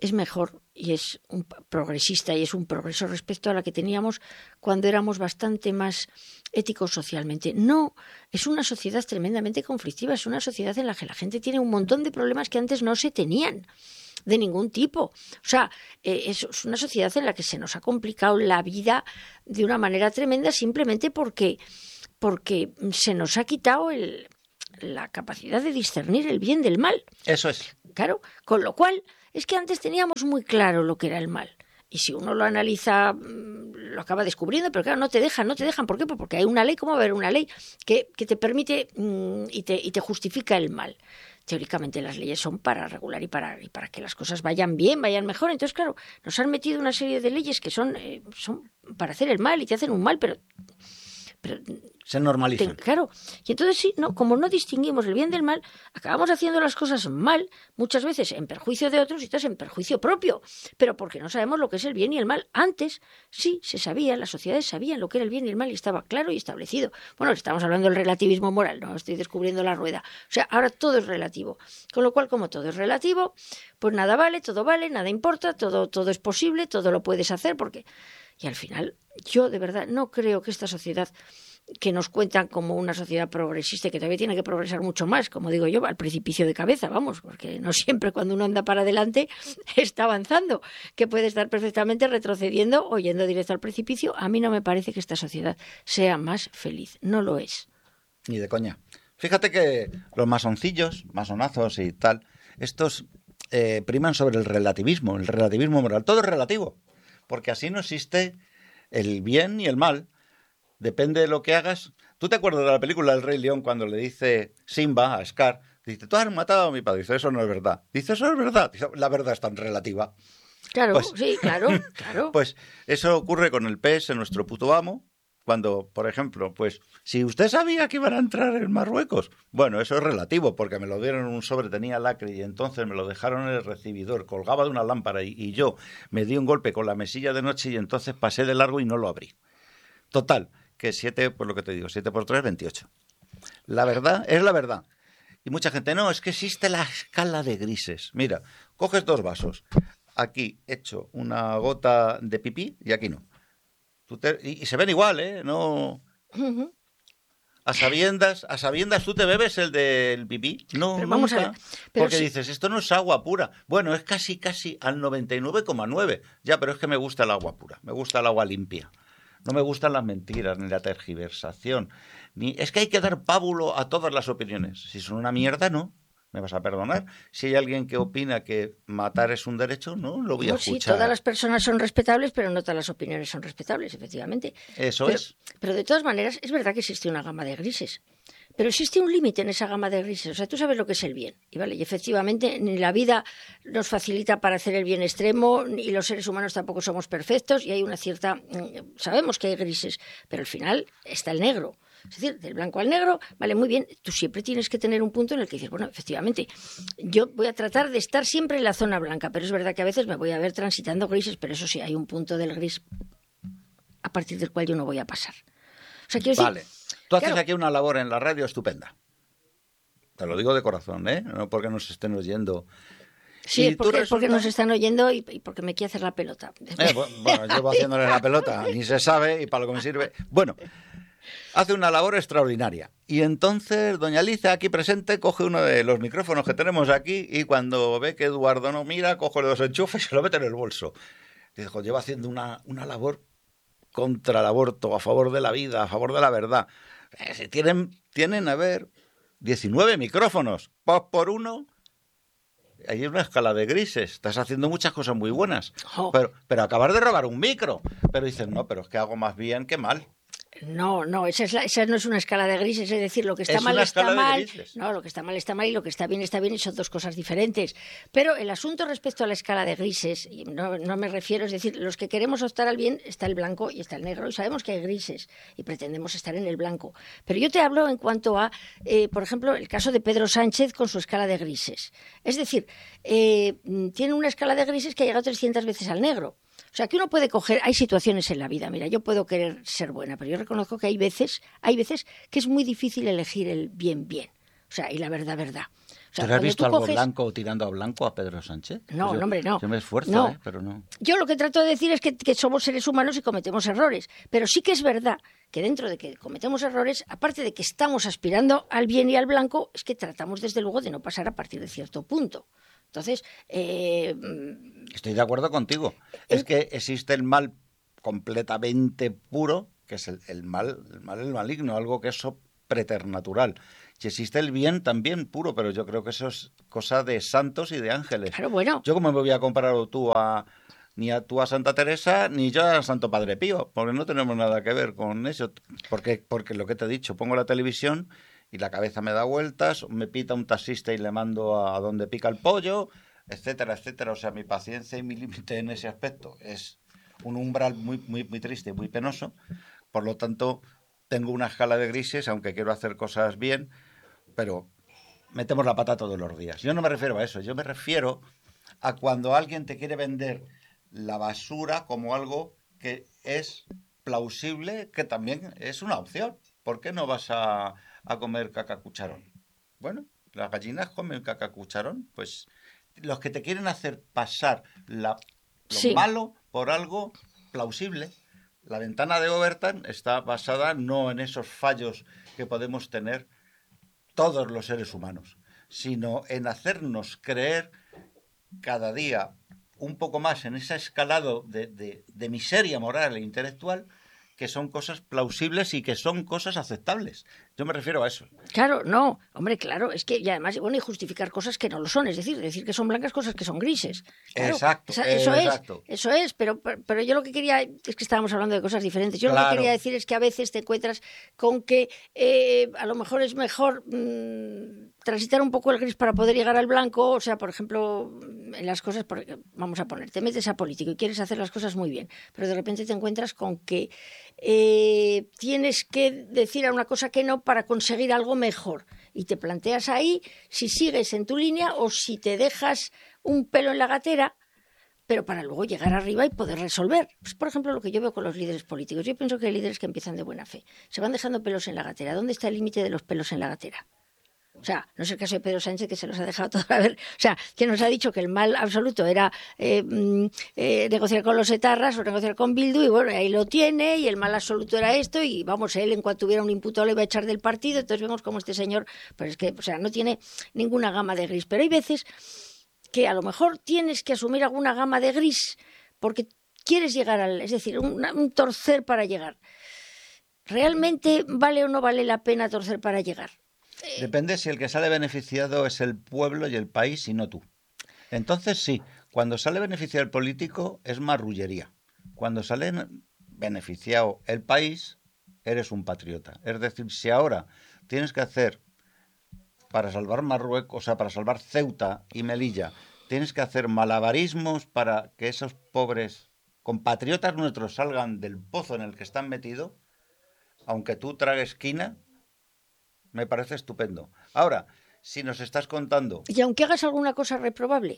es mejor y es un progresista y es un progreso respecto a la que teníamos cuando éramos bastante más éticos socialmente. No, es una sociedad tremendamente conflictiva, es una sociedad en la que la gente tiene un montón de problemas que antes no se tenían, de ningún tipo. O sea, eh, es, es una sociedad en la que se nos ha complicado la vida de una manera tremenda simplemente porque, porque se nos ha quitado el, la capacidad de discernir el bien del mal. Eso es. Claro, con lo cual es que antes teníamos muy claro lo que era el mal. Y si uno lo analiza, lo acaba descubriendo, pero claro, no te dejan, no te dejan. ¿Por qué? Pues porque hay una ley, ¿cómo va a haber una ley que, que te permite mmm, y, te, y te justifica el mal? Teóricamente las leyes son para regular y para, y para que las cosas vayan bien, vayan mejor. Entonces, claro, nos han metido una serie de leyes que son, eh, son para hacer el mal y te hacen un mal, pero... pero se normalizan. Te, claro. Y entonces sí, no, como no distinguimos el bien del mal, acabamos haciendo las cosas mal, muchas veces en perjuicio de otros y otras en perjuicio propio. Pero porque no sabemos lo que es el bien y el mal. Antes sí se sabía, las sociedades sabían lo que era el bien y el mal y estaba claro y establecido. Bueno, estamos hablando del relativismo moral, no estoy descubriendo la rueda. O sea, ahora todo es relativo. Con lo cual, como todo es relativo, pues nada vale, todo vale, nada importa, todo, todo es posible, todo lo puedes hacer porque... Y al final, yo de verdad no creo que esta sociedad que nos cuentan como una sociedad progresista, que todavía tiene que progresar mucho más, como digo yo, al precipicio de cabeza, vamos, porque no siempre cuando uno anda para adelante está avanzando, que puede estar perfectamente retrocediendo o yendo directo al precipicio. A mí no me parece que esta sociedad sea más feliz, no lo es. Ni de coña. Fíjate que los masoncillos, masonazos y tal, estos eh, priman sobre el relativismo, el relativismo moral, todo es relativo. Porque así no existe el bien ni el mal. Depende de lo que hagas. ¿Tú te acuerdas de la película El Rey León cuando le dice Simba a Scar? Dice, tú has matado a mi padre. Dice, eso no es verdad. Dice, eso es verdad. Dice, la verdad es tan relativa. Claro, pues, sí, claro, claro. Pues eso ocurre con el P E S, nuestro puto amo. Cuando, por ejemplo, pues, si usted sabía que iban a entrar en Marruecos, bueno, eso es relativo, porque me lo dieron en un sobre, tenía lacre, y entonces me lo dejaron en el recibidor, colgaba de una lámpara, y, y yo me di un golpe con la mesilla de noche, y entonces pasé de largo y no lo abrí. Total, que siete, pues lo que te digo, siete por tres, veintiocho. La verdad es la verdad. Y mucha gente, no, es que existe la escala de grises. Mira, coges dos vasos, aquí echo una gota de pipí, y aquí no. Tú te, y, y se ven igual, ¿eh? No. Uh-huh. A sabiendas, a sabiendas tú te bebes el del pipí. No, pero vamos nunca, a ver. Pero porque si... dices, esto no es agua pura. Bueno, es casi, casi al noventa y nueve coma nueve. Ya, pero es que me gusta el agua pura. Me gusta el agua limpia. No me gustan las mentiras, ni la tergiversación. Ni... Es que hay que dar pábulo a todas las opiniones. Si son una mierda, no. Me vas a perdonar. Si hay alguien que opina que matar es un derecho, no, lo voy no, a escuchar. Sí, todas las personas son respetables, pero no todas las opiniones son respetables, efectivamente. Eso pero, es. Pero de todas maneras, es verdad que existe una gama de grises. Pero existe un límite en esa gama de grises. O sea, tú sabes lo que es el bien. Y vale, y efectivamente, ni la vida nos facilita para hacer el bien extremo, y los seres humanos tampoco somos perfectos, y hay una cierta... Sabemos que hay grises, pero al final está el negro. Es decir, del blanco al negro, vale, muy bien, tú siempre tienes que tener un punto en el que dices, bueno, efectivamente, yo voy a tratar de estar siempre en la zona blanca, pero es verdad que a veces me voy a ver transitando grises, pero eso sí, hay un punto del gris a partir del cual yo no voy a pasar. O sea, quiero vale, decir, tú haces claro, aquí una labor en la radio estupenda. Te lo digo de corazón, ¿eh? No porque nos estén oyendo. Sí, es porque, resulta... porque nos están oyendo y, y porque me quiere hacer la pelota. Eh, bueno, llevo haciéndole la pelota, ni se sabe y para lo que me sirve. Bueno, hace una labor extraordinaria. Y entonces doña Alicia, aquí presente, coge uno de los micrófonos que tenemos aquí y cuando ve que Eduardo no mira, coge los enchufes y se lo mete en el bolso. Dice, lleva haciendo una, una labor contra el aborto, a favor de la vida, a favor de la verdad. Eh, si tienen, tienen, a ver, diecinueve micrófonos, pues por uno... Hay una escala de grises. Estás haciendo muchas cosas muy buenas. Oh. Pero, pero acabas de robar un micro. Pero dices, no, pero es que hago más bien que mal. No, no, esa, es la, esa no es una escala de grises, es decir, lo que está es mal una está escala mal, de grises. no, lo que está mal está mal y lo que está bien está bien y son dos cosas diferentes. Pero el asunto respecto a la escala de grises, y no, no me refiero, es decir, los que queremos optar al bien está el blanco y está el negro y sabemos que hay grises y pretendemos estar en el blanco. Pero yo te hablo en cuanto a, eh, por ejemplo, el caso de Pedro Sánchez con su escala de grises. Es decir, eh, tiene una escala de grises que ha llegado trescientas veces al negro. O sea, que uno puede coger, hay situaciones en la vida, mira, yo puedo querer ser buena, pero yo reconozco que hay veces, hay veces que es muy difícil elegir el bien bien, o sea, y la verdad verdad. O O sea, ¿Tú has cuando visto tú algo coges- blanco tirando a blanco a Pedro Sánchez? No, Yo- no, hombre, no. Yo me esfuerzo, No. ¿eh? Pero no. Yo lo que trato de decir es que, que somos seres humanos y cometemos errores, pero sí que es verdad que dentro de que cometemos errores, aparte de que estamos aspirando al bien y al blanco, es que tratamos desde luego de no pasar a partir de cierto punto. Entonces, eh, Estoy de acuerdo contigo. Eh, Es que existe el mal completamente puro, que es el, el mal, el mal, el maligno, algo que es so- preternatural. Y existe el bien también puro, pero yo creo que eso es cosa de santos y de ángeles. claro, bueno, Yo cómo me voy a comparar tú a ni a tú a Santa Teresa ni yo a Santo Padre Pío, porque no tenemos nada que ver con eso. Porque, porque lo que te he dicho, pongo la televisión y la cabeza me da vueltas, me pita un taxista y le mando a, a donde pica el pollo, etcétera, etcétera. O sea, mi paciencia y mi límite en ese aspecto es un umbral muy, muy, muy triste, muy penoso. Por lo tanto, tengo una escala de grises, aunque quiero hacer cosas bien, pero metemos la pata todos los días. Yo no me refiero a eso, yo me refiero a cuando alguien te quiere vender la basura como algo que es plausible, que también es una opción. ¿Por qué no vas a, a comer caca cucharón? Bueno, las gallinas comen caca cucharón, pues los que te quieren hacer pasar la, lo sí. malo por algo plausible. La ventana de Overton está basada no en esos fallos que podemos tener todos los seres humanos, sino en hacernos creer cada día un poco más en ese escalado de, de, de miseria moral e intelectual, que son cosas plausibles y que son cosas aceptables. Yo me refiero a eso. Claro, no, hombre, claro, es que y además, bueno, y justificar cosas que no lo son, es decir, decir que son blancas cosas que son grises. Claro, Exacto, esa- eso exacto. es, eso es, pero, pero yo lo que quería, es que estábamos hablando de cosas diferentes, yo lo Claro. que quería decir es que a veces te encuentras con que eh, a lo mejor es mejor mmm, transitar un poco el gris para poder llegar al blanco, o sea, por ejemplo, en las cosas, por- vamos a poner, te metes a político y quieres hacer las cosas muy bien, pero de repente te encuentras con que eh, tienes que decir a una cosa que no para conseguir algo mejor y te planteas ahí si sigues en tu línea o si te dejas un pelo en la gatera, pero para luego llegar arriba y poder resolver. Pues, por ejemplo, lo que yo veo con los líderes políticos. Yo pienso que hay líderes que empiezan de buena fe. Se van dejando pelos en la gatera. ¿Dónde está el límite de los pelos en la gatera? O sea, no es el caso de Pedro Sánchez, que se los ha dejado todo a ver. O sea, que nos ha dicho que el mal absoluto era eh, eh, negociar con los etarras o negociar con Bildu, y bueno, ahí lo tiene, y el mal absoluto era esto, y vamos, él en cuanto tuviera un imputado le iba a echar del partido. Entonces vemos como este señor, pues es que, o sea, no tiene ninguna gama de gris. Pero hay veces que a lo mejor tienes que asumir alguna gama de gris porque quieres llegar al, es decir, un, un torcer para llegar. ¿Realmente vale o no vale la pena torcer para llegar? Depende si el que sale beneficiado es el pueblo y el país y no tú. Entonces sí, cuando sale beneficiado el político es marrullería. Cuando sale beneficiado el país, eres un patriota. Es decir, si ahora tienes que hacer, para salvar Marruecos, o sea, para salvar Ceuta y Melilla, tienes que hacer malabarismos para que esos pobres compatriotas nuestros salgan del pozo en el que están metidos, aunque tú tragues quina, me parece estupendo. Ahora, si nos estás contando... Y aunque hagas alguna cosa reprobable.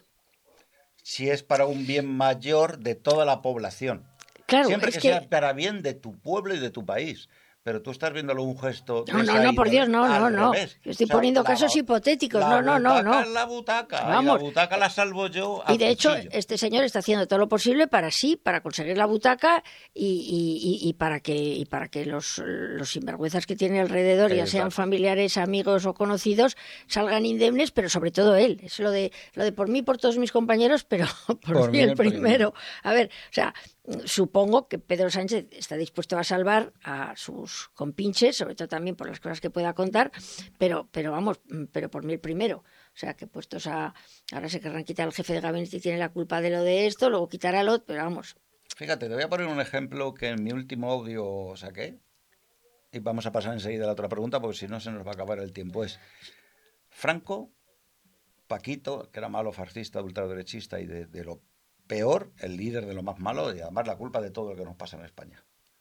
Si es para un bien mayor de toda la población. Claro, Siempre es que, que sea para bien de tu pueblo y de tu país. Pero tú estás viéndolo un gesto de No, no, esa no, por índole, Dios, no, al no, no. revés. Yo estoy O sea, poniendo la- casos hipotéticos. la No, no, no, butaca no. es la butaca. Vamos. Y la butaca la salvo yo a Y de hecho, cuchillo. este señor está haciendo todo lo posible para sí, para conseguir la butaca y, y, y, y para que y para que los, los sinvergüenzas que tiene alrededor, ya sean Exacto. familiares, amigos o conocidos, salgan indemnes, pero sobre todo él. Es lo de lo de por mí, por todos mis compañeros, pero por, Por mí mí el el primero. primero. A ver, o sea, supongo que Pedro Sánchez está dispuesto a salvar a sus compinches, sobre todo también por las cosas que pueda contar, pero, pero vamos, pero por mí el primero. O sea, que puestos a... Ahora se querrán quitar al jefe de gabinete y tiene la culpa de lo de esto, luego quitar al otro, pero vamos. Fíjate, te voy a poner un ejemplo que en mi último audio saqué. Y vamos a pasar enseguida a la otra pregunta, porque si no se nos va a acabar el tiempo. Es Franco, Paquito, que era malo, fascista, ultraderechista y de, de lo peor, el líder de lo más malo, y además la culpa de todo lo que nos pasa en España.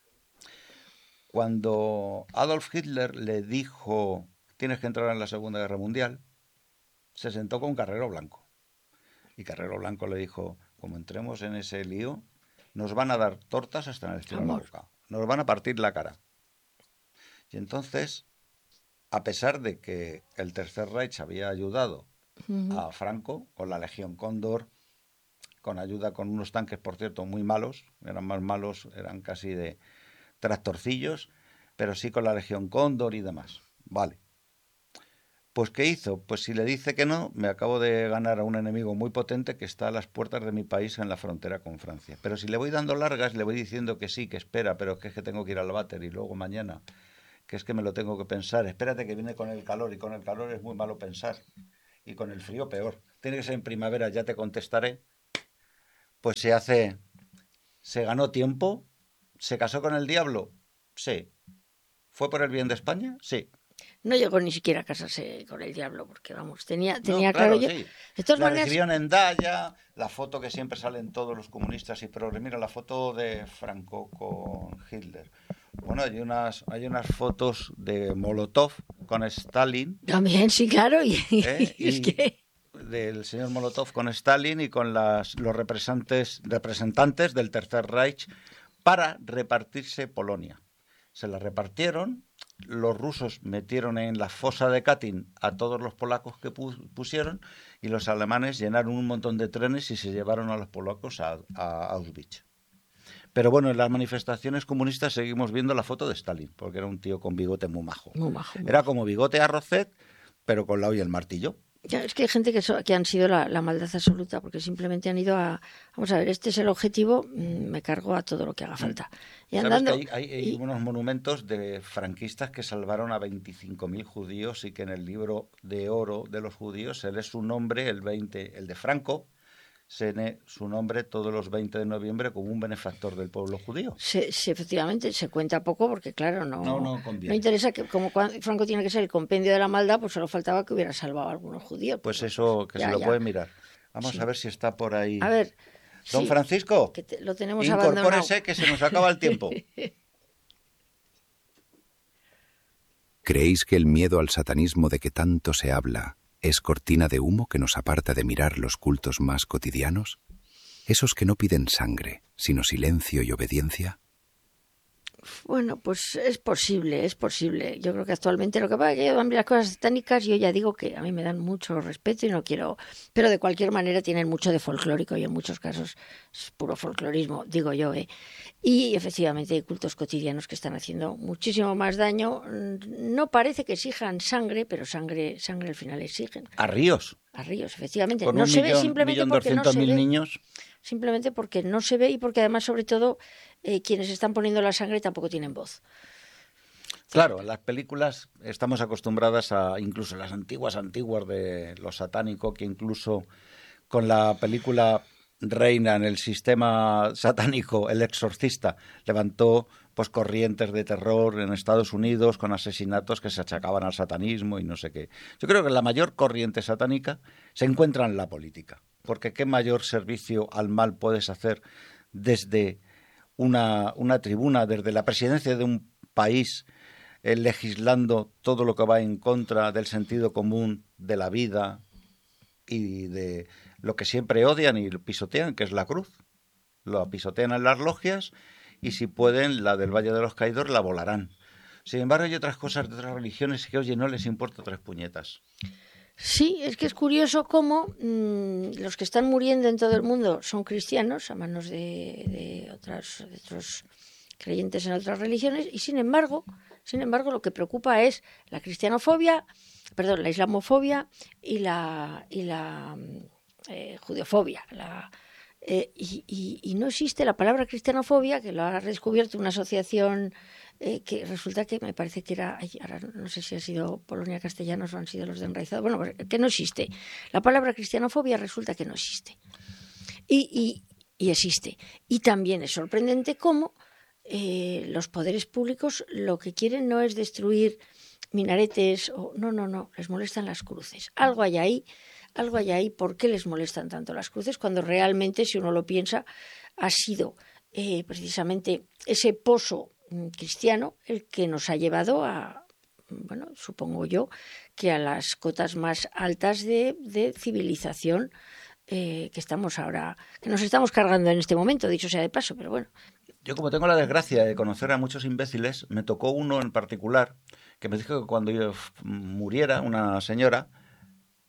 Cuando Adolf Hitler le dijo tienes que entrar en la Segunda Guerra Mundial, se sentó con Carrero Blanco. Y Carrero Blanco le dijo, como entremos en ese lío, nos van a dar tortas hasta en el cielo de la boca. Nos van a partir la cara. Y entonces, a pesar de que el Tercer Reich había ayudado uh-huh. a Franco con la Legión Cóndor, con ayuda con unos tanques, por cierto, muy malos, eran más malos, eran casi de tractorcillos, pero sí con la Legión Cóndor y demás. Vale. Pues ¿qué hizo? Pues si le dice que no, me acabo de ganar a un enemigo muy potente que está a las puertas de mi país en la frontera con Francia. Pero si le voy dando largas, le voy diciendo que sí, que espera, pero que es que tengo que ir al váter y luego mañana, que es que me lo tengo que pensar. Espérate que viene con el calor y con el calor es muy malo pensar. Y con el frío peor. Tiene que ser en primavera, ya te contestaré. Pues se hace, se ganó tiempo, se casó con el diablo, sí. ¿Fue por el bien de España? Sí. No llegó ni siquiera a casarse con el diablo, porque vamos, tenía, tenía no, claro, claro yo. Sí. De todas la maneras, recibió en Daya, la foto que siempre salen todos los comunistas y progres. Mira, la foto de Franco con Hitler. Bueno, hay unas, hay unas fotos de Molotov con Stalin. También, sí, claro. Y, ¿eh? y es y que... del señor Molotov con Stalin y con las, los representantes, representantes del Tercer Reich para repartirse Polonia. Se la repartieron, los rusos metieron en la fosa de Katyn a todos los polacos que pusieron y los alemanes llenaron un montón de trenes y se llevaron a los polacos a, a Auschwitz. Pero bueno, en las manifestaciones comunistas seguimos viendo la foto de Stalin, porque era un tío con bigote muy majo. Muy majo muy era majo. como bigote a Rocet, pero con la hoy y el martillo. Ya, es que hay gente que, so, que han sido la, la maldad absoluta, porque simplemente han ido a... Vamos a ver, este es el objetivo, me cargo a todo lo que haga falta. Y andando, ¿Sabes que hay, hay, hay y... unos monumentos de franquistas que salvaron a veinticinco mil judíos y que en el libro de oro de los judíos se lee su nombre, el veinte, el de Franco, se lee su nombre todos los veinte de noviembre como un benefactor del pueblo judío. Se, se, efectivamente, se cuenta poco porque, claro, no, no, no, no interesa que, como Franco tiene que ser el compendio de la maldad, pues solo faltaba que hubiera salvado a algunos judíos. Pues eso, que ya, se lo ya. puede mirar. Vamos sí. a ver si está por ahí. A ver. Don sí, Francisco, que te, lo tenemos incorpórese abandonado. Que se nos acaba el tiempo. ¿Creéis que el miedo al satanismo de que tanto se habla es cortina de humo que nos aparta de mirar los cultos más cotidianos? ¿Esos que no piden sangre, sino silencio y obediencia? Bueno, pues es posible, es posible. Yo creo que actualmente lo que pasa es que van las cosas satánicas, yo ya digo que a mí me dan mucho respeto y no quiero... Pero de cualquier manera tienen mucho de folclórico y en muchos casos es puro folclorismo, digo yo, ¿eh? Y efectivamente hay cultos cotidianos que están haciendo muchísimo más daño. No parece que exijan sangre, pero sangre, sangre al final exigen. A ríos. A ríos, efectivamente. Con no un se millón, ve simplemente millón porque no se mil ve. niños. Simplemente porque no se ve y porque además, sobre todo, eh, quienes están poniendo la sangre tampoco tienen voz. Claro, en las películas estamos acostumbradas a, incluso las antiguas, antiguas de lo satánico, que incluso con la película reina en el sistema satánico, El Exorcista, levantó pues corrientes de terror en Estados Unidos con asesinatos que se achacaban al satanismo y no sé qué. Yo creo que la mayor corriente satánica se encuentra en la política, porque qué mayor servicio al mal puedes hacer desde una, una tribuna, desde la presidencia de un país, eh, legislando todo lo que va en contra del sentido común, de la vida y de lo que siempre odian y pisotean, que es la cruz. Lo pisotean en las logias y si pueden, la del Valle de los Caídos la volarán. Sin embargo, hay otras cosas de otras religiones que, oye, no les importa tres puñetas. Sí, es que es curioso cómo mmm, los que están muriendo en todo el mundo son cristianos a manos de, de, otras, de otros creyentes en otras religiones y sin embargo, sin embargo, lo que preocupa es la cristianofobia, perdón, la islamofobia y la y la eh, judeofobia. La, eh, y, y, y no existe la palabra cristianofobia, que lo ha descubierto una asociación eh, que resulta que me parece que era, ahora no sé si ha sido Polonia Castellanos o han sido los de Enraizado, bueno, que no existe. La palabra cristianofobia resulta que no existe. Y, y, y existe. Y también es sorprendente cómo eh, los poderes públicos lo que quieren no es destruir minaretes, o no, no, no, les molestan las cruces. Algo hay ahí. Algo hay ahí, ¿por qué les molestan tanto las cruces? Cuando realmente, si uno lo piensa, ha sido eh, precisamente ese pozo cristiano el que nos ha llevado a, bueno, supongo yo, que a las cotas más altas de, de civilización eh, que estamos ahora, que nos estamos cargando en este momento, dicho sea de paso, pero bueno. Yo, como tengo la desgracia de conocer a muchos imbéciles, me tocó uno en particular que me dijo que cuando yo muriera, una señora,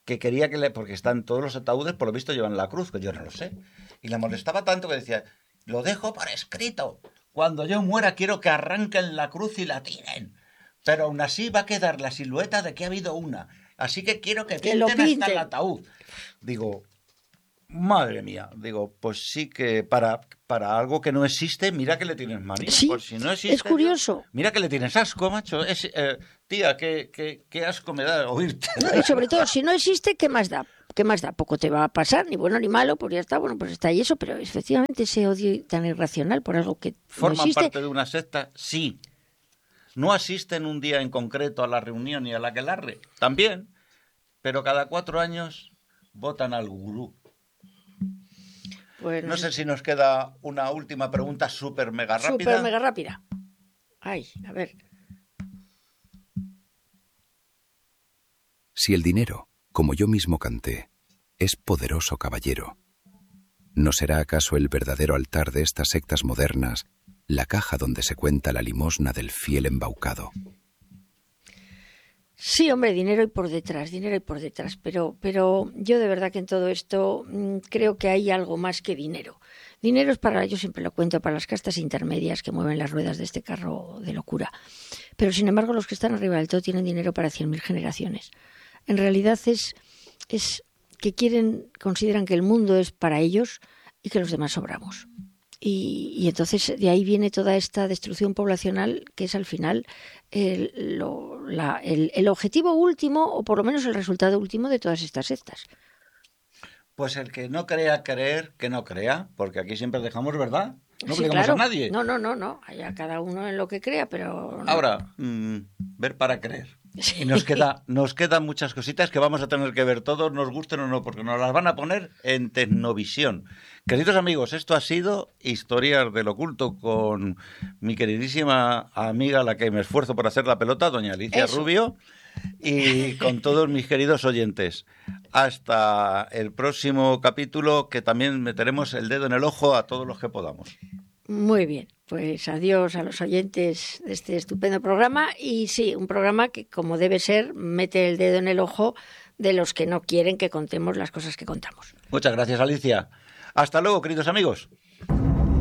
que quería que le... Porque están todos los ataúdes, por lo visto, llevan la cruz, que yo no lo sé. Y le molestaba tanto que decía, lo dejo por escrito. Cuando yo muera quiero que arranquen la cruz y la tiren. Pero aún así va a quedar la silueta de que ha habido una. Así que quiero que Que lo pinten hasta pinten. el ataúd. Digo, madre mía. Digo, pues sí que para, para algo que no existe, mira que le tienes manía. Sí, Pues si no existe, es curioso. Mira que le tienes asco, macho. Es, eh, tía, qué, qué, qué asco me da oírte. No, y sobre todo, si no existe, ¿qué más da? ¿Qué más da? Poco te va a pasar, ni bueno ni malo, pues ya está, bueno, pues está ahí eso, pero efectivamente ese odio tan irracional por algo que no ¿Forman existe. parte de una secta? Sí. ¿No asisten un día en concreto a la reunión y a la aquelarre? También. Pero cada cuatro años votan al gurú. Pues, No sé si nos queda una última pregunta súper mega rápida. Súper mega rápida. Ay, a ver. Si el dinero, como yo mismo canté, es poderoso caballero, ¿no será acaso el verdadero altar de estas sectas modernas la caja donde se cuenta la limosna del fiel embaucado? Sí, hombre, dinero hay por detrás, dinero hay por detrás, pero, pero yo de verdad que en todo esto mmm, creo que hay algo más que dinero. Dinero es para, yo siempre lo cuento, para las castas intermedias que mueven las ruedas de este carro de locura. Pero sin embargo los que están arriba del todo tienen dinero para cien mil generaciones. En realidad es, es que quieren, consideran que el mundo es para ellos y que los demás sobramos. Y, y entonces de ahí viene toda esta destrucción poblacional que es al final el, lo, la, el, el objetivo último o por lo menos el resultado último de todas estas sectas. Pues el que no crea creer, que no crea, porque aquí siempre dejamos verdad. No Sí, obligamos claro. a nadie. No, no, no, no. Allá cada uno en lo que crea, pero... No. Ahora, mmm, ver para creer. Sí. Y nos queda, nos quedan muchas cositas que vamos a tener que ver todos, nos gusten o no, porque nos las van a poner en Tecnovisión. Queridos amigos, esto ha sido Historias del Oculto con mi queridísima amiga, la que me esfuerzo por hacer la pelota, doña Alicia Eso. Rubio, y con todos mis queridos oyentes. Hasta el próximo capítulo, que también meteremos el dedo en el ojo a todos los que podamos. Muy bien, pues adiós a los oyentes de este estupendo programa y sí, un programa que como debe ser mete el dedo en el ojo de los que no quieren que contemos las cosas que contamos. Muchas gracias, Alicia. Hasta luego, queridos amigos.